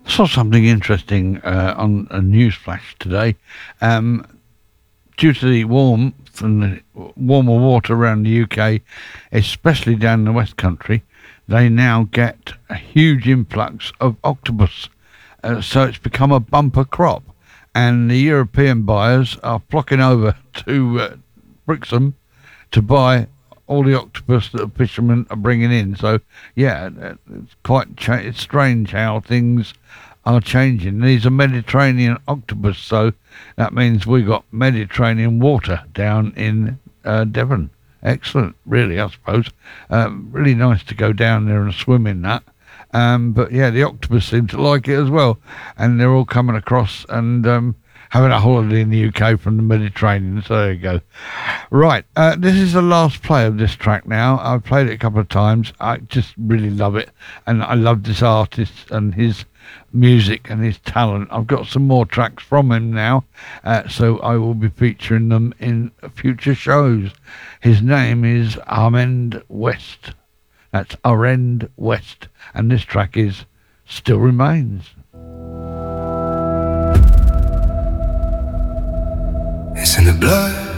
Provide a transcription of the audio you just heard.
Saw something interesting on a news flash today. Due to the warmth and the warmer water around the UK, especially down in the West Country, they now get a huge influx of octopus. So it's become a bumper crop, and the European buyers are flocking over to Brixham to buy all the octopus that the fishermen are bringing in. So yeah, it's it's strange how things are changing. These are Mediterranean octopus, so that means we got Mediterranean water down in Devon. Excellent, really, I suppose. Really nice to go down there and swim in that. But yeah, the octopus seem to like it as well, and they're all coming across and having a holiday in the UK from the Mediterranean. So there you go. Right, this is the last play of this track now. I've played it a couple of times. I just really love it, and I love this artist and his music and his talent. I've got some more tracks from him now, so I will be featuring them in future shows. His name is Armand West. That's Arend West, and this track is Still Remains. It's in the blood.